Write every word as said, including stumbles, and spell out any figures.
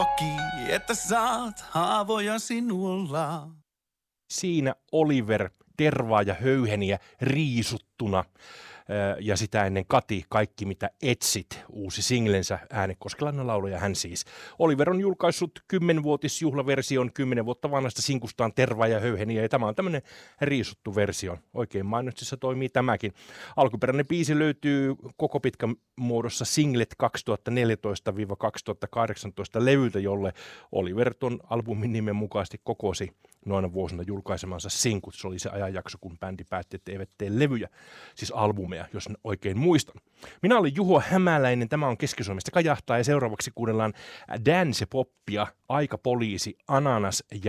Toki, että saat haavoja sinulla. Siinä Oliver, tervaa ja höyheniä riisuttuna. Ja sitä ennen Kati, Kaikki mitä etsit, uusi singlensä, Äänekoskelainen laulaja hän siis. Oliver on julkaissut kymmenvuotisjuhlaversion kymmenen vuotta vanhasta sinkustaan Tervaa ja höyheniä, ja tämä on tämmöinen riisuttu versio. Oikein mainoksissa toimii tämäkin. Alkuperäinen biisi löytyy koko pitkän muodossa Singlet kaksituhattaneljätoista kaksituhattakahdeksantoista levyltä, jolle Oliver ton albumin nimen mukaisesti kokosi noina vuosina julkaisemansa sinkut. Se oli se ajanjakso, kun bändi päätti, että eivät tee levyjä, siis albumeja, jos oikein muistan. Minä olen Juho Hämäläinen, tämä on Keski-Suomesta Kajahtaa, ja seuraavaksi kuunnellaan dance-poppia, Aikapoliisi, Ananas